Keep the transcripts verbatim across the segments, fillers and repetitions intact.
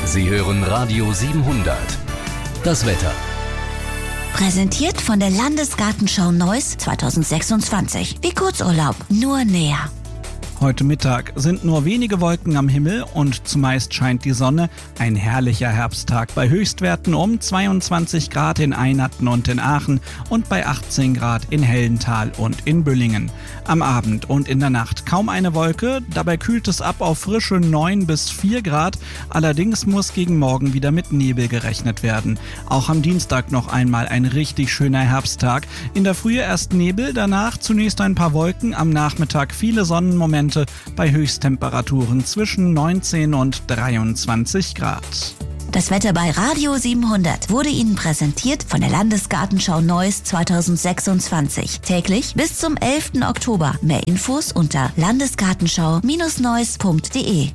Sie hören Radio siebenhundert. Das Wetter. Präsentiert von der Landesgartenschau Neuss zweitausendsechsundzwanzig. Wie Kurzurlaub, nur näher. Heute Mittag sind nur wenige Wolken am Himmel und zumeist scheint die Sonne. Ein herrlicher Herbsttag bei Höchstwerten um zweiundzwanzig Grad in Einatten und in Aachen und bei achtzehn Grad in Hellental und in Büllingen. Am Abend und in der Nacht kaum eine Wolke, dabei kühlt es ab auf frische neun bis vier Grad. Allerdings muss gegen Morgen wieder mit Nebel gerechnet werden. Auch am Dienstag noch einmal ein richtig schöner Herbsttag. In der Frühe erst Nebel, danach zunächst ein paar Wolken, am Nachmittag viele Sonnenmomente bei Höchsttemperaturen zwischen neunzehn und dreiundzwanzig Grad. Das Wetter bei Radio siebenhundert wurde Ihnen präsentiert von der Landesgartenschau Neuss zweitausendsechsundzwanzig. Täglich bis zum elften Oktober. Mehr Infos unter landesgartenschau Neuss punkt de.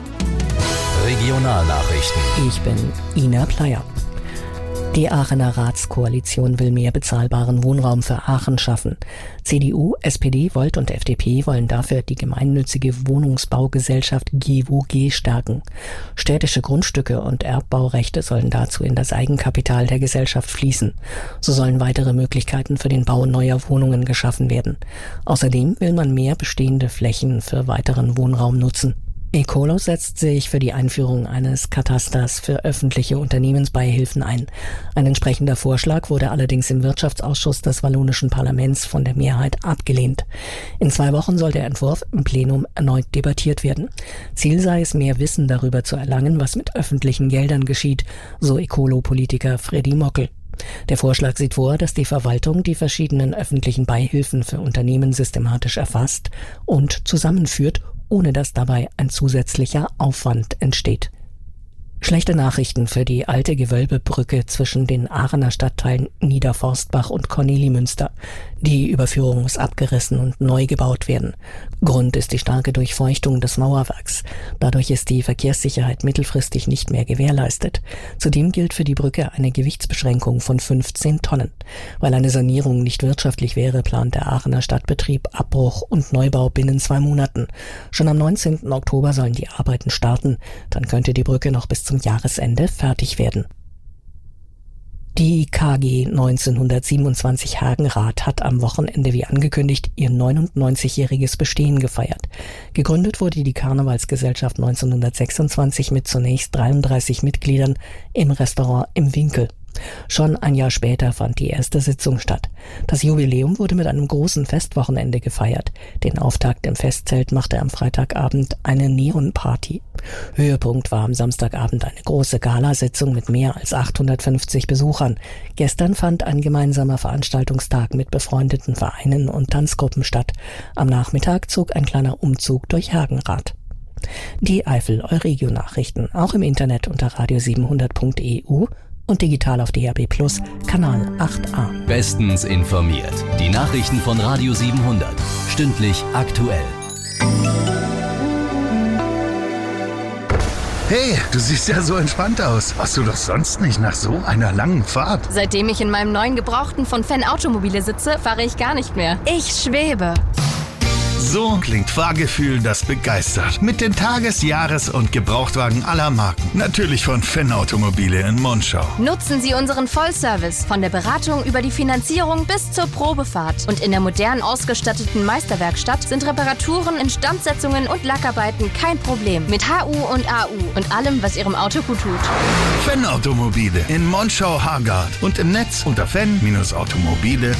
Regionalnachrichten. Ich bin Ina Pleyer. Die Aachener Ratskoalition will mehr bezahlbaren Wohnraum für Aachen schaffen. C D U, S P D, Volt und F D P wollen dafür die gemeinnützige Wohnungsbaugesellschaft G W O G stärken. Städtische Grundstücke und Erbbaurechte sollen dazu in das Eigenkapital der Gesellschaft fließen. So sollen weitere Möglichkeiten für den Bau neuer Wohnungen geschaffen werden. Außerdem will man mehr bestehende Flächen für weiteren Wohnraum nutzen. Ecolo setzt sich für die Einführung eines Katasters für öffentliche Unternehmensbeihilfen ein. Ein entsprechender Vorschlag wurde allerdings im Wirtschaftsausschuss des wallonischen Parlaments von der Mehrheit abgelehnt. In zwei Wochen soll der Entwurf im Plenum erneut debattiert werden. Ziel sei es, mehr Wissen darüber zu erlangen, was mit öffentlichen Geldern geschieht, so Ecolo-Politiker Freddy Mockel. Der Vorschlag sieht vor, dass die Verwaltung die verschiedenen öffentlichen Beihilfen für Unternehmen systematisch erfasst und zusammenführt, ohne dass dabei ein zusätzlicher Aufwand entsteht. Schlechte Nachrichten für die alte Gewölbebrücke zwischen den Aachener Stadtteilen Niederforstbach und Kornelimünster. Die Überführung muss abgerissen und neu gebaut werden. Grund ist die starke Durchfeuchtung des Mauerwerks. Dadurch ist die Verkehrssicherheit mittelfristig nicht mehr gewährleistet. Zudem gilt für die Brücke eine Gewichtsbeschränkung von fünfzehn Tonnen. Weil eine Sanierung nicht wirtschaftlich wäre, plant der Aachener Stadtbetrieb Abbruch und Neubau binnen zwei Monaten. Schon am neunzehnten Oktober sollen die Arbeiten starten. Dann könnte die Brücke noch bis zum Jahresende fertig werden. Die K G neunzehnhundertsiebenundzwanzig Hagenrath hat am Wochenende wie angekündigt ihr neunundneunzigjähriges Bestehen gefeiert. Gegründet wurde die Karnevalsgesellschaft neunzehnhundertsechsundzwanzig mit zunächst dreiunddreißig Mitgliedern im Restaurant im Winkel. Schon ein Jahr später fand die erste Sitzung statt. Das Jubiläum wurde mit einem großen Festwochenende gefeiert. Den Auftakt im Festzelt machte am Freitagabend eine Neonparty. Höhepunkt war am Samstagabend eine große Galasitzung mit mehr als achthundertfünfzig Besuchern. Gestern fand ein gemeinsamer Veranstaltungstag mit befreundeten Vereinen und Tanzgruppen statt. Am Nachmittag zog ein kleiner Umzug durch Hagenrath. Die Eifel Euregio Nachrichten, auch im Internet unter radio siebenhundert punkt e u und digital auf D A B Plus, Kanal acht a. Bestens informiert. Die Nachrichten von Radio siebenhundert. Stündlich aktuell. Hey, du siehst ja so entspannt aus. Warst du doch sonst nicht nach so einer langen Fahrt? Seitdem ich in meinem neuen Gebrauchten von Fan Automobile sitze, fahre ich gar nicht mehr. Ich schwebe. So klingt Fahrgefühl, das begeistert. Mit den Tages-, Jahres- und Gebrauchtwagen aller Marken. Natürlich von Fan Automobile in Monschau. Nutzen Sie unseren Vollservice von der Beratung über die Finanzierung bis zur Probefahrt. Und in der modern ausgestatteten Meisterwerkstatt sind Reparaturen, Instandsetzungen und Lackarbeiten kein Problem. Mit H U und A U und allem, was Ihrem Auto gut tut. Fan Automobile in Monschau-Hargard und im Netz unter fan Bindestrich automobile